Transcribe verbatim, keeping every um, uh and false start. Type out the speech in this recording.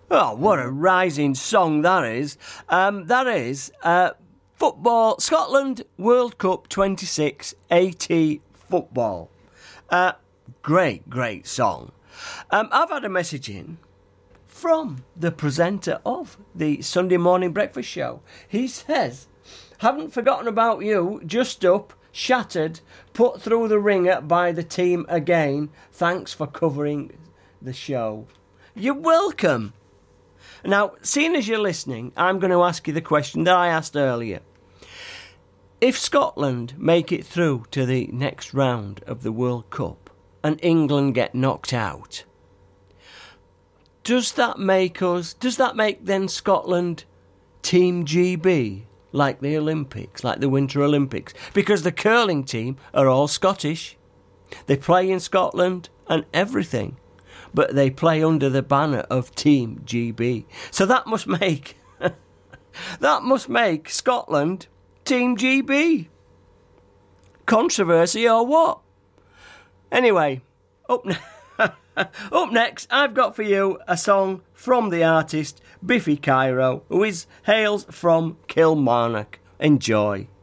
Oh, what a rising song that is. Um, that is uh, football, Scotland World Cup twenty-six AT football. Uh, great, great song. Um, I've had a message in from the presenter of the Sunday morning breakfast show. He says, haven't forgotten about you, just up, shattered, put through the ringer by the team again. Thanks for covering the show. You're welcome. Now, seeing as you're listening, I'm going to ask you the question that I asked earlier. If Scotland make it through to the next round of the World Cup and England get knocked out, does that make us, does that make then Scotland Team G B, like the Olympics, like the Winter Olympics? Because the curling team are all Scottish. They play in Scotland and everything, but they play under the banner of Team G B. So that must make, that must make Scotland Team G B. Controversy or what? Anyway, up, ne- up next, I've got for you a song from the artist Biffy Clyro, who is hails from Kilmarnock. Enjoy.